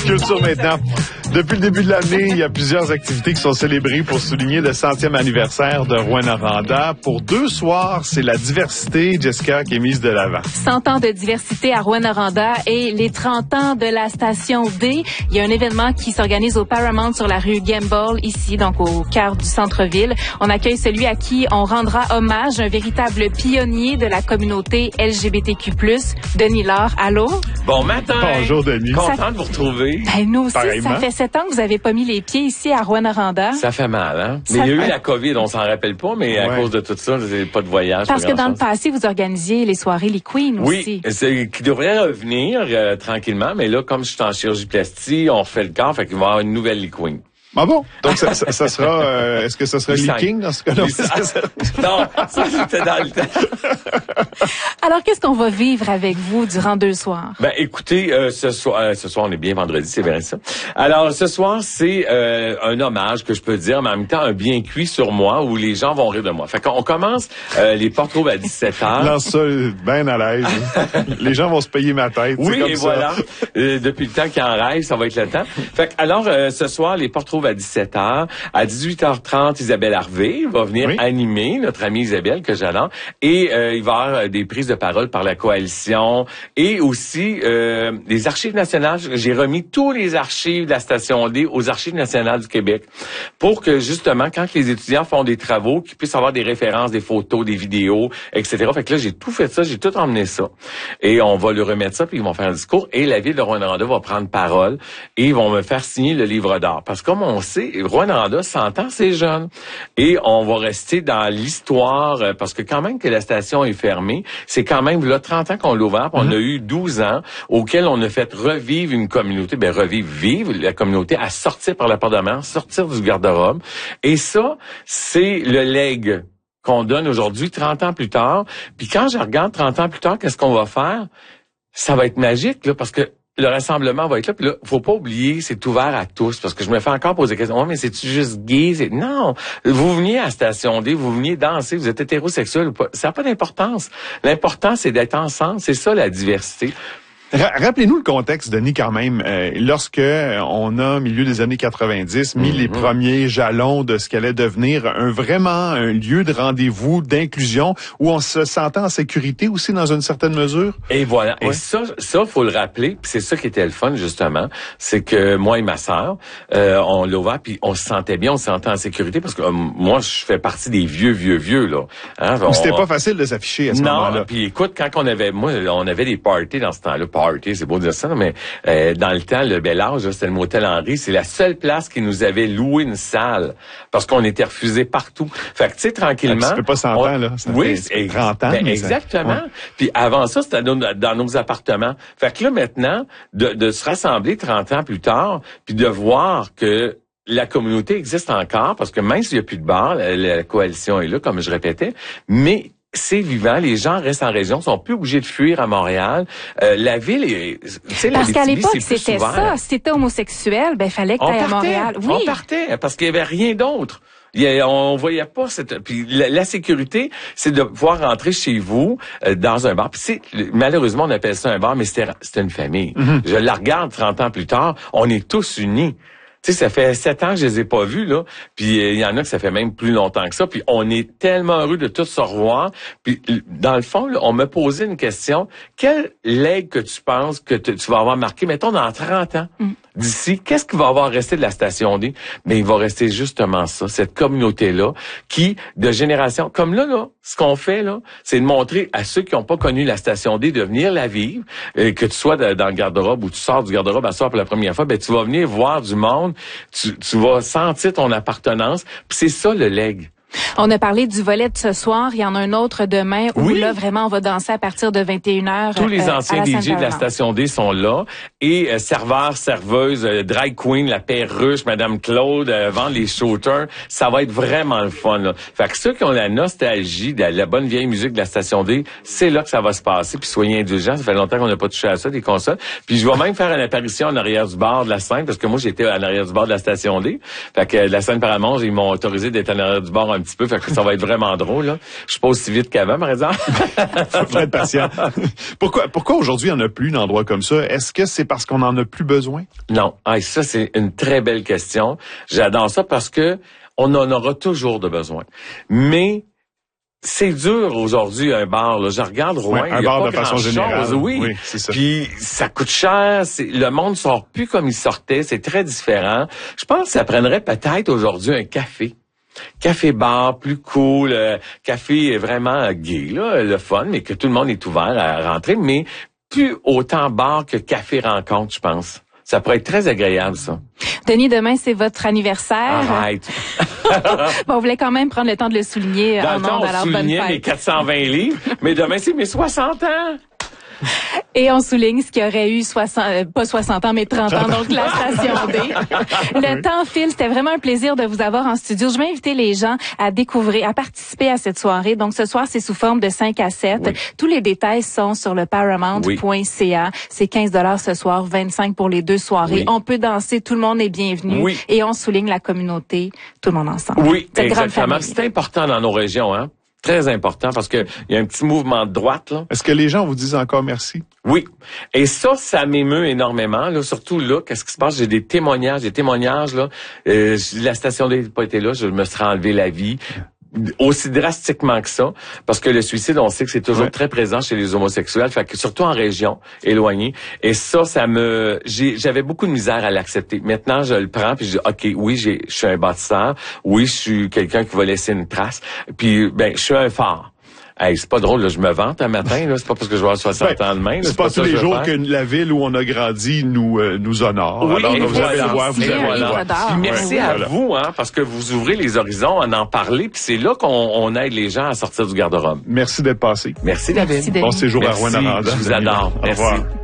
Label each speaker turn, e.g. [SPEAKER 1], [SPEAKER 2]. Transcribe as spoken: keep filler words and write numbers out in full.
[SPEAKER 1] Culture maintenant. Depuis le début de l'année, il y a plusieurs activités qui sont célébrées pour souligner le centième anniversaire de Rouyn-Noranda. Pour deux soirs, c'est la diversité, Jessica, qui est mise de l'avant.
[SPEAKER 2] cent ans de diversité à Rouyn-Noranda et les trente ans de la station D. Il y a un événement qui s'organise au Paramount sur la rue Gamble, ici, donc au cœur du centre-ville. On accueille celui à qui on rendra hommage, un véritable pionnier de la communauté L G B T Q plus, Denis Laure. Allô?
[SPEAKER 3] Bon matin!
[SPEAKER 1] Bonjour, Denis.
[SPEAKER 3] Content
[SPEAKER 2] Ça...
[SPEAKER 3] de vous retrouver.
[SPEAKER 2] Ben, nous aussi,
[SPEAKER 1] Pareillement.
[SPEAKER 2] ça fait sept ans que vous avez pas mis les pieds ici à Rouyn-Noranda.
[SPEAKER 3] Ça fait mal, hein?
[SPEAKER 2] Ça
[SPEAKER 3] Mais il y a
[SPEAKER 2] fait...
[SPEAKER 3] eu la COVID, on s'en rappelle pas, mais à
[SPEAKER 1] Ouais.
[SPEAKER 3] cause de tout ça, c'est pas de voyage.
[SPEAKER 2] Parce
[SPEAKER 3] pas
[SPEAKER 2] que dans le
[SPEAKER 3] grand-chose.
[SPEAKER 2] passé, vous organisiez les soirées Les Queens aussi.
[SPEAKER 3] Oui, c'est qui devrait revenir euh, tranquillement, mais là, comme je suis en chirurgie plastique, on refait le corps, fait qu'il va y avoir une nouvelle Lee Queen.
[SPEAKER 1] Ah bon? Donc, ça, ça, ça sera... Euh, est-ce que ça sera
[SPEAKER 3] Les cinq.
[SPEAKER 1] leaking dans ce cas-là?
[SPEAKER 3] Les cinq. Non, ça, c'était dans le temps.
[SPEAKER 2] Alors, qu'est-ce qu'on va vivre avec vous durant deux soirs?
[SPEAKER 3] Ben, écoutez, euh, ce soir, euh, ce soir, on est bien vendredi, c'est vrai ça. Alors, ce soir, c'est euh, un hommage que je peux dire, mais en même temps, un bien cuit sur moi où les gens vont rire de moi. Fait qu'on commence euh, les portes rouges à dix-sept heures.
[SPEAKER 1] Lance ça bien à l'aise. Les gens vont se payer ma tête.
[SPEAKER 3] Oui,
[SPEAKER 1] c'est comme
[SPEAKER 3] et
[SPEAKER 1] ça.
[SPEAKER 3] voilà. Euh, depuis le temps qu'il en rêve, ça va être le temps. Fait que, alors, euh, ce soir, les portes rouges à dix-sept heures. À dix-huit heures trente, Isabelle Harvey va venir
[SPEAKER 1] Oui.
[SPEAKER 3] animer, notre amie Isabelle, que j'adore. Et euh, il va y avoir des prises de parole par la coalition. Et aussi, euh, les archives nationales. J'ai remis tous les archives de la station D aux archives nationales du Québec. Pour que, justement, quand les étudiants font des travaux, qu'ils puissent avoir des références, des photos, des vidéos, et cetera. Fait que là, j'ai tout fait ça, j'ai tout emmené ça. Et on va leur remettre ça, puis ils vont faire un discours. Et la ville de Rouyn-Noranda va prendre parole et ils vont me faire signer le livre d'art. Parce que comme on sait, Rouyn-Noranda, cent ans, c'est jeune. Et on va rester dans l'histoire, euh, parce que quand même que la station est fermée, c'est quand même là trente ans qu'on l'a ouvert, puis on
[SPEAKER 1] Mm-hmm.
[SPEAKER 3] a eu douze ans auxquels on a fait revivre une communauté, ben revivre, vivre la communauté à sortir par la porte de mer, sortir du garde-robe. Et ça, c'est le legs qu'on donne aujourd'hui, trente ans plus tard. Puis quand je regarde trente ans plus tard, qu'est-ce qu'on va faire? Ça va être magique, là, parce que le rassemblement va être là, puis là, faut pas oublier, c'est ouvert à tous, parce que je me fais encore poser des questions. Oh, mais c'est-tu juste gay? C'est... Non! Vous veniez à Station D, vous veniez danser, vous êtes hétérosexuel ou pas. Ça n'a pas d'importance. L'important, c'est d'être ensemble. C'est ça, la diversité.
[SPEAKER 1] Ra- Rappelez-nous le contexte, Denis, quand même. Euh, lorsque on a, au milieu des années quatre-vingt-dix, mis
[SPEAKER 3] Mm-hmm.
[SPEAKER 1] les premiers jalons de ce qu'allait devenir un vraiment un lieu de rendez-vous, d'inclusion, où on se sentait en sécurité aussi dans une certaine mesure.
[SPEAKER 3] Et voilà.
[SPEAKER 1] Ouais.
[SPEAKER 3] Et ça, ça faut le rappeler. Puis c'est ça qui était le fun justement, c'est que moi et ma sœur, euh, on l'a ouvert puis on se sentait bien, on se sentait en sécurité parce que euh, moi je fais partie des vieux, vieux, vieux là. Hein,
[SPEAKER 1] Ou c'était
[SPEAKER 3] on-
[SPEAKER 1] pas facile de s'afficher à ce moment-là.
[SPEAKER 3] Non, puis écoute, quand on avait, moi, on avait des parties dans ce temps-là, party, c'est beau de dire ça, mais euh, dans le temps, le bel âge, là, c'était le motel Henry, c'est la seule place qui nous avait loué une salle, parce qu'on était refusés partout. Fait que tu sais, tranquillement...
[SPEAKER 1] Ça fait pas cent
[SPEAKER 3] on-
[SPEAKER 1] ans, là. Ça
[SPEAKER 3] oui,
[SPEAKER 1] fait- ça fait trente ans.
[SPEAKER 3] ben,
[SPEAKER 1] mais ça-
[SPEAKER 3] exactement.
[SPEAKER 1] ouais.
[SPEAKER 3] Puis avant ça, c'était dans, dans nos appartements. Fait que là, maintenant, de, de se rassembler trente ans plus tard, puis de voir que la communauté existe encore, parce que même s'il n'y a plus de bar, la, la coalition est là, comme je répétais, mais c'est vivant, les gens restent en région, sont plus obligés de fuir à Montréal. Euh, la ville est, tu sais, la
[SPEAKER 2] Parce qu'à
[SPEAKER 3] Abitibi,
[SPEAKER 2] l'époque,
[SPEAKER 3] c'est plus
[SPEAKER 2] c'était
[SPEAKER 3] ouvert.
[SPEAKER 2] ça. Si t'étais homosexuel, ben, fallait que
[SPEAKER 3] On
[SPEAKER 2] t'ailles à
[SPEAKER 3] partait,
[SPEAKER 2] Montréal. Oui.
[SPEAKER 3] on partait, parce qu'il y avait rien d'autre. Il y a, on voyait pas cette. Puis la, la sécurité, c'est de pouvoir rentrer chez vous euh, dans un bar. Puis c'est malheureusement on appelle ça un bar, mais c'était c'était une famille.
[SPEAKER 1] Mm-hmm.
[SPEAKER 3] Je la regarde trente ans plus tard, on est tous unis. Tu sais, ça fait sept ans que je les ai pas vus, là. Puis il y en a que ça fait même plus longtemps que ça. Puis on est tellement heureux de tous se revoir. Puis dans le fond, là, on me posait une question. Quel legs que tu penses que te- tu vas avoir marqué, mettons, dans trente ans?
[SPEAKER 2] Mm.
[SPEAKER 3] D'ici, qu'est-ce qui va avoir resté de la station D? Mais il va rester justement ça, cette communauté-là, qui, de génération, comme là, là, ce qu'on fait, là, c'est de montrer à ceux qui n'ont pas connu la station D de venir la vivre, euh, que tu sois de- dans le garde-robe ou tu sors du garde-robe à soir pour la première fois, ben, tu vas venir voir du monde, tu, tu vas sentir ton appartenance, puis c'est ça le legs.
[SPEAKER 2] On a parlé du volet de ce soir. Il y en a un autre demain où
[SPEAKER 3] Oui.
[SPEAKER 2] là, vraiment, on va danser à partir de vingt et une heures.
[SPEAKER 3] Tous les
[SPEAKER 2] euh,
[SPEAKER 3] anciens
[SPEAKER 2] à la
[SPEAKER 3] D J de la
[SPEAKER 2] Sainte-Paramount.
[SPEAKER 3] station D sont là. Et euh, serveurs, serveuses, euh, drag queen, la perruche, Madame Claude, euh, vendre les shooters. Ça va être vraiment le fun, là. Fait que ceux qui ont la nostalgie de la, la bonne vieille musique de la station D, c'est là que ça va se passer. Puis soyez indulgents. Ça fait longtemps qu'on n'a pas touché à ça, des consoles. Puis je vais même faire une apparition en arrière du bar de la scène, parce que moi, j'étais en arrière du bar de la station D. Fait que euh, la Sainte-Paramount, ils m'ont autorisé d'être en arrière du bar un petit peu, fait que ça va être vraiment drôle, là. Je suis pas aussi vite qu'avant, par exemple.
[SPEAKER 1] Faut être patient. Pourquoi, pourquoi aujourd'hui, il n'y en a plus d'endroits comme ça? Est-ce que c'est parce qu'on en a plus besoin?
[SPEAKER 3] Non. Ah, ça, c'est une très belle question. J'adore ça parce que on en aura toujours de besoin. Mais, c'est dur aujourd'hui, un bar. Là. Je regarde Rouen,
[SPEAKER 1] ouais, un
[SPEAKER 3] il y a
[SPEAKER 1] bar
[SPEAKER 3] pas
[SPEAKER 1] de façon
[SPEAKER 3] grand-chose,
[SPEAKER 1] générale.
[SPEAKER 3] oui.
[SPEAKER 1] oui c'est ça.
[SPEAKER 3] Puis ça coûte cher. C'est, le monde sort plus comme il sortait. C'est très différent. Je pense que ça prendrait peut-être aujourd'hui un café. Café-bar, plus cool. Euh, café vraiment gay, là, le fun, mais que tout le monde est ouvert à rentrer. Mais plus autant bar que café-rencontre, je pense. Ça pourrait être très agréable, ça.
[SPEAKER 2] Denis, demain, c'est votre anniversaire.
[SPEAKER 3] Arrête.
[SPEAKER 2] Bon, on voulait quand même prendre le temps de le souligner.
[SPEAKER 3] Dans
[SPEAKER 2] en
[SPEAKER 3] le temps,
[SPEAKER 2] ondes,
[SPEAKER 3] on
[SPEAKER 2] alors bonne
[SPEAKER 3] soulignait
[SPEAKER 2] fête.
[SPEAKER 3] mes quatre cent vingt livres, mais demain, c'est mes soixante ans.
[SPEAKER 2] Et on souligne ce qui aurait eu soixante, euh, pas soixante ans, mais trente ans, donc la station D. Le temps file, c'était vraiment un plaisir de vous avoir en studio. Je vais inviter les gens à découvrir, à participer à cette soirée. Donc ce soir, c'est sous forme de cinq à sept.
[SPEAKER 3] Oui.
[SPEAKER 2] Tous les détails sont sur le paramount point c a. C'est quinze dollars ce soir, vingt-cinq pour les deux soirées.
[SPEAKER 3] Oui.
[SPEAKER 2] On peut danser, tout le monde est bienvenu.
[SPEAKER 3] Oui.
[SPEAKER 2] Et on souligne la communauté, tout le monde ensemble.
[SPEAKER 3] Oui,
[SPEAKER 2] Cette grande
[SPEAKER 3] exactement.
[SPEAKER 2] famille.
[SPEAKER 3] C'est important dans nos régions, hein. Très important parce que il y a un petit mouvement de droite, là.
[SPEAKER 1] Est-ce que les gens vous disent encore merci?
[SPEAKER 3] Oui. Et ça, ça m'émeut énormément, là. Surtout là, qu'est-ce qui se passe? J'ai des témoignages, des témoignages, là. Euh, la station n'a pas été là, je me serais enlevé la vie. Aussi drastiquement que ça, parce que le suicide, on sait que c'est toujours
[SPEAKER 1] ouais.
[SPEAKER 3] très présent chez les homosexuels, fait que surtout en région éloignée. Et ça, ça me, j'ai, j'avais beaucoup de misère à l'accepter. Maintenant, je le prends puis je dis, ok, oui, j'ai, je suis un bâtisseur, oui, je suis quelqu'un qui va laisser une trace, puis ben, je suis un phare. Hey, c'est pas drôle, là, je me vante un matin, là, c'est pas parce que je vais avoir soixante
[SPEAKER 1] ben,
[SPEAKER 3] ans demain. Là,
[SPEAKER 1] c'est,
[SPEAKER 3] c'est
[SPEAKER 1] pas,
[SPEAKER 3] pas
[SPEAKER 1] tous
[SPEAKER 3] ça
[SPEAKER 1] les
[SPEAKER 3] que je
[SPEAKER 1] jours
[SPEAKER 3] veux
[SPEAKER 1] que la ville où on a grandi nous euh, nous honore.
[SPEAKER 3] Oui,
[SPEAKER 1] alors
[SPEAKER 3] et
[SPEAKER 1] vous allez
[SPEAKER 3] voilà.
[SPEAKER 1] le voir, vous
[SPEAKER 2] C'est
[SPEAKER 1] allez
[SPEAKER 2] un
[SPEAKER 1] le
[SPEAKER 2] livre
[SPEAKER 1] voir.
[SPEAKER 2] d'art.
[SPEAKER 3] Puis merci
[SPEAKER 1] Ouais,
[SPEAKER 3] à
[SPEAKER 1] voilà.
[SPEAKER 3] vous, hein, parce que vous ouvrez les horizons à en parler, puis c'est là qu'on on aide les gens à sortir du garde-robe.
[SPEAKER 1] Merci d'être passé.
[SPEAKER 3] Merci, David.
[SPEAKER 2] Merci, David.
[SPEAKER 1] Bon séjour
[SPEAKER 3] Merci,
[SPEAKER 1] à Rouyn-Noranda.
[SPEAKER 3] je vous adore.
[SPEAKER 1] Au
[SPEAKER 3] Merci.
[SPEAKER 1] revoir.